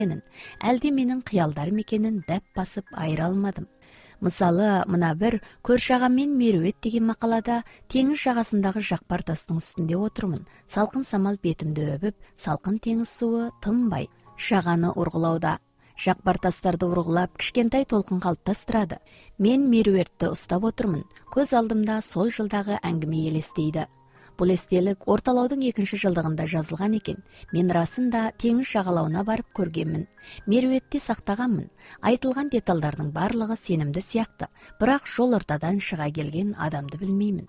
әлде менің қиялдарым екенін дәп басып айыра алмадым. Мысалы, мына бір көрші ағаммен Меруерт деген мақалада теңіз жағасындағы жақпар тастың үстінде отырмын. Салқын самал бетімді өбіп, салқын теңіз суы тынбай жағаны ұрғылауда. Жақпар тастарды ұрғылап, кішкентай толқын қалыптастырады. Мен Меруертті ұстап отырмын. Көз алдымда сол жылдағы әңгіме елестейді. Бұл естелік орталаудың 2-ші жылдығында жазылған екен. Мен расында теңіз жағалауына барып көргенмін. Меруертте сақтағанмын. Айтылған деталдардың барлығы сенімді сияқты, бірақ жол ортадан шыға келген адамды білмеймін.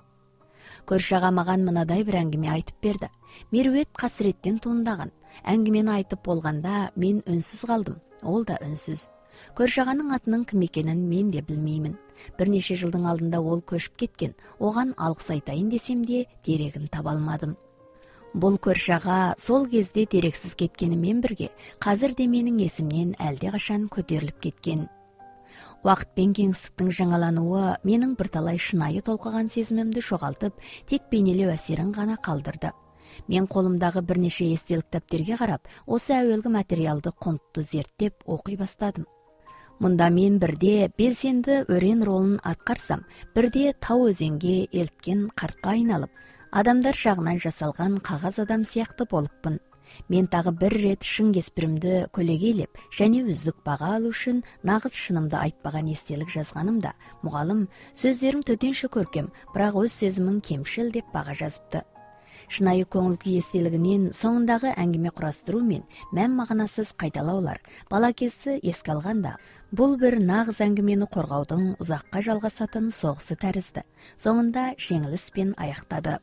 Көрші аға маған мынадай бір әңгіме айтып берді. Меруерт қасіреттен туындаған. Әңгімені айтып болғанда мен үнсіз қалдым. Ол да үнсіз. Көрші ағаның атының кім екенін мен де білмеймін. Бірнеше жылдың алдында ол көшіп кеткен. Оған алғыс айтайын десем де дерегін таба алмадым. Бұл көрші аға сол кезде дерексіз кеткенімен бірге, қазір де менің есімнен әлдеқашан көтеріліп кеткен. Уақыт пен кеңістіктің жаңалануы менің бірталай шынайы толқыған сезімімді жоғалтып, тек бейнелеу әсерін ғана қалдырды. Мен қолымдағы бірнеше естелік кітаптерге қарап, осы әуелгі материалды құнтты зерттеп оқи бастадым. Мұнда мен бірде белсенді өрен ролын атқарсам, бірде тау өзенге елткен қартқа айналып, адамдар жағынан жасалған қағаз адам сияқты болыппын. Мен тағы бір рет шын кеспірімді көлегейлеп, және үздік баға алу үшін нағыз шынымды айтпаған естелік жазғанымда, мұғалім сөздерің төтенше көркем, бірақ өз сезімің кемшіл деп баға жазыпты. Шынайы көңіл күй естелігінен соңындағы әңгіме құрастыру мен мән мағынасыз қайталаулар бала кезді еске алғанда, бұл бір нағыз әңгімені қорғаудың ұзаққа жалғасатын соғысы тәрізді. Соңында жеңіліспен аяқтады.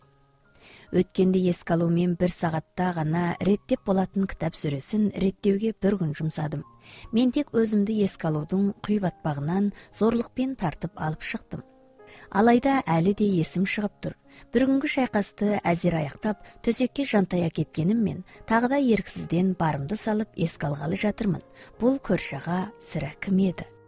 Өткенде еске алумен 1 сағатта ғана реттеп болатын кітап сөресін реттеуге 1 күн жұмсадым. Мен тек өзімді еске алудың құй батпағынан зорлықпен тартып алып шықтым. Алайда әлі де есім шығып тұр. Бір күнгі шайқасты әзер аяқтап, төсекке жантая кеткеніммен, тағы да еріксізден барымды салып еске алғалы жатырмын. Бұл көрші аға сірә кім еді?